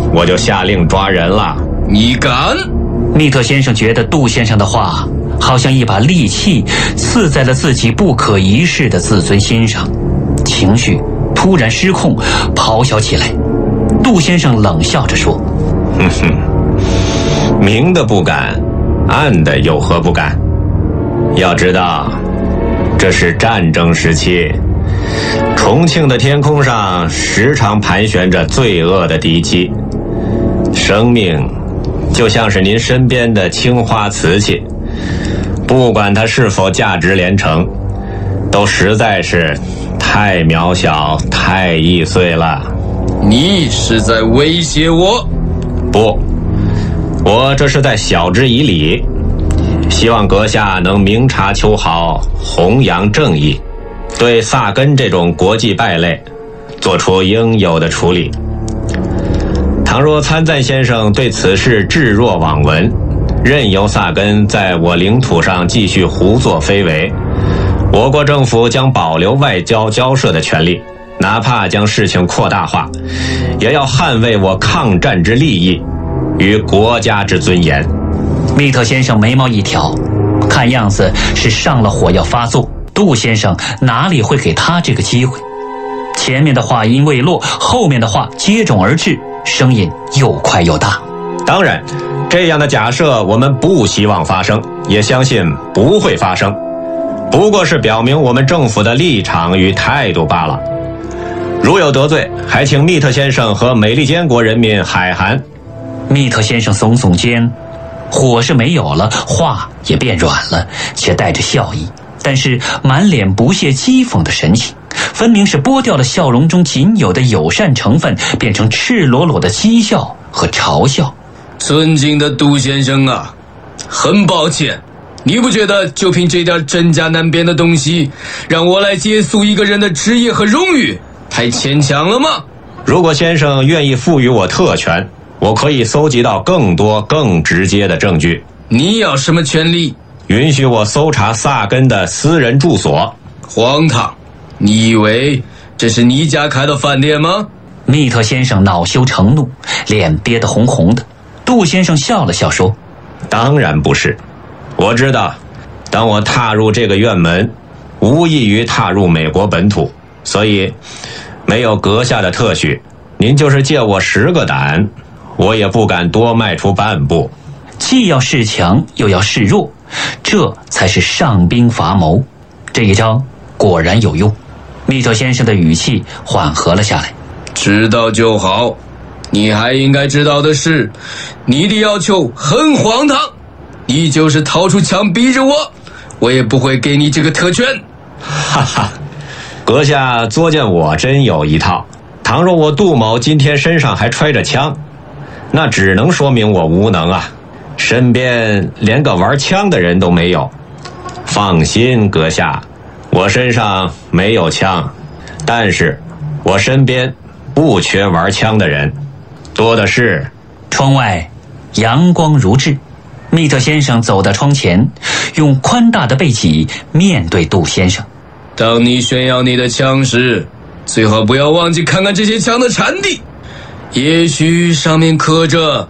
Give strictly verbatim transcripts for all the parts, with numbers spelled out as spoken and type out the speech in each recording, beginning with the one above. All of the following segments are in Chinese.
我就下令抓人了。 你敢？ 密特先生觉得杜先生的话好像一把利器刺在了自己不可一世的自尊心上，情绪突然失控，咆哮起来。杜先生冷笑着说： 哼哼，明的不敢，暗的有何不敢？要知道，这是战争时期，重庆的天空上时常盘旋着罪恶的敌机，生命就像是您身边的青花瓷器，不管它是否价值连城，都实在是太渺小太易碎了。 你是在威胁我？ 不，我这是在晓之以理，希望阁下能明察秋毫，弘扬正义，对萨根这种国际败类做出应有的处理。倘若参赞先生对此事置若罔闻，任由萨根在我领土上继续胡作非为，我国政府将保留外交交涉的权利，哪怕将事情扩大化，也要捍卫我抗战之利益与国家之尊严。 密特先生眉毛一挑，看样子是上了火要发作。杜先生哪里会给他这个机会？前面的话音未落，后面的话接踵而至，声音又快又大。 当然，这样的假设我们不希望发生，也相信不会发生，不过是表明我们政府的立场与态度罢了。如有得罪，还请密特先生和美利坚国人民海涵。 密特先生耸耸肩，火是没有了，话也变软了，且带着笑意，但是满脸不屑讥讽的神情，分明是剥掉了笑容中仅有的友善成分，变成赤裸裸的讥笑和嘲笑。 尊敬的杜先生啊，很抱歉，你不觉得就凭这点真假难辨的东西，让我来结束一个人的职业和荣誉，太牵强了吗？ 如果先生愿意赋予我特权，我可以搜集到更多更直接的证据。 你要什么权利？ 允许我搜查萨根的私人住所。 荒唐！你以为这是你家开的饭店吗？ 密特先生恼羞成怒，脸憋得红红的。杜先生笑了笑说： 当然不是，我知道，当我踏入这个院门，无异于踏入美国本土，所以没有阁下的特许，您就是借我十个胆，我也不敢多迈出半步。 既要示强又要示弱，这才是上兵伐谋。这一招果然有用，密特先生的语气缓和了下来。 知道就好，你还应该知道的是，你的要求很荒唐，你就是掏出枪逼着我，我也不会给你这个特权。 哈哈，阁下作践我真有一套。倘若我杜某今天身上还揣着枪，那只能说明我无能啊，身边连个玩枪的人都没有。放心，阁下，我身上没有枪，但是我身边不缺玩枪的人，多的是。 窗外阳光如炙，密特先生走到窗前，用宽大的背脊面对杜先生。 当你炫耀你的枪时，最好不要忘记看看这些枪的产地，也许上面刻着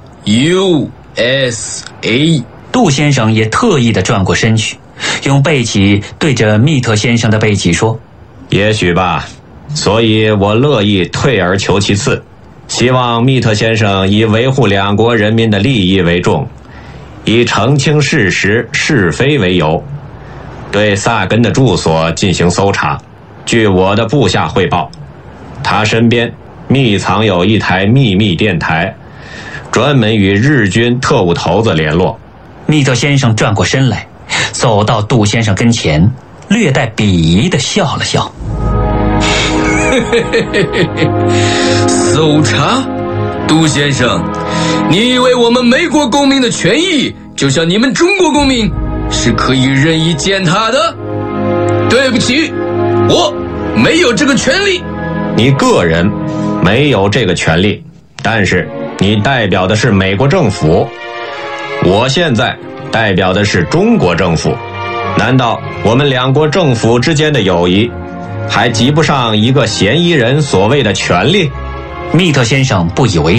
U S A。 杜先生也特意地转过身去，用背脊对着密特先生的背脊说： 也许吧，所以我乐意退而求其次，希望密特先生以维护两国人民的利益为重，以澄清事实是非为由，对萨根的住所进行搜查。据我的部下汇报，他身边密藏有一台秘密电台，专门与日军特务头子联络。 密特先生转过身来，走到杜先生跟前，略带鄙夷地笑了笑。 搜查？杜先生，你以为我们美国公民的权益就像你们中国公民是可以任意践踏的？对不起，我没有这个权利。 你个人没有这个权利，但是你代表的是美国政府，我现在代表的是中国政府。难道我们两国政府之间的友谊还及不上一个嫌疑人所谓的权利？ 密特先生不以为